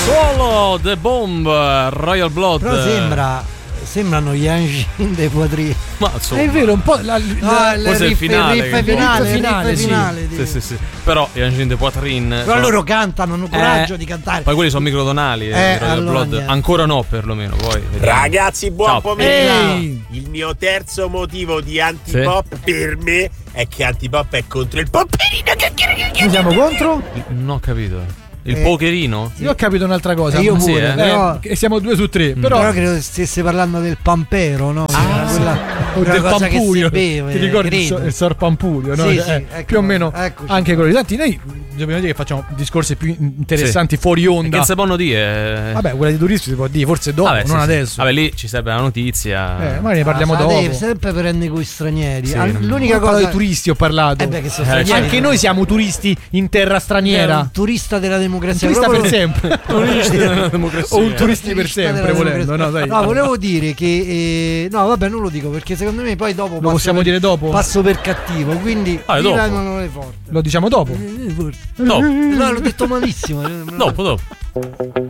Solo The Bomb, Royal Blood. Però sembrano gli Angin dei Poitrine. Ma insomma, è vero, un po' forse il finale. Finale. Sì. Però gli Angin dei Poitrine. Però loro cantano, hanno coraggio di cantare. Poi quelli sono microtonali, Royal allora Blood. niente. Ancora no, perlomeno. Poi Ragazzi, buon pomeriggio. Ehi. Il mio terzo motivo di antipop per me è che antipop è contro il popperino. Noi siamo contro? non ho capito. Il pokerino? Io ho capito un'altra cosa. Io Sì, pure, però che siamo 2 su 3. però Però credo stesse parlando del pampero, no? o quella del cosa che Pampurio. si beve, Ti ricordi credo. il Sor Pampurio, no? Sì, Più o ecco, meno eccoci. anche quello. Senti, noi dobbiamo dire che facciamo discorsi più interessanti fuori onda. Che si possono dire? Vabbè, quella di turisti si può dire, forse dopo, Vabbè, non sì. adesso. Vabbè, lì ci serve la notizia. Magari ne parliamo dopo. Deve sempre prendere con gli stranieri. Sì, l'unica Ho parlato cosa di turisti, ho parlato. che sono stranieri. Anche noi siamo turisti in terra È straniera. un turista della democrazia. Un turista proprio- per sempre. O un turisti per sempre, volendo. No, dai. No, volevo dire che no, vabbè, non lo dico perché secondo me poi dopo Lo possiamo dire dopo? passo per cattivo, quindi dopo. diranno le forti. Lo diciamo dopo. No, No, l'ho detto malissimo. dopo.